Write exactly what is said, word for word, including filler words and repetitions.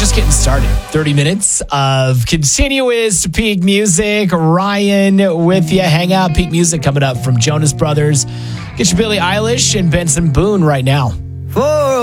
just getting started. thirty minutes of continuous peak music. Ryan with you. Hang out. Peak music coming up from Jonas Brothers. Get your Billie Eilish and Benson Boone right now. For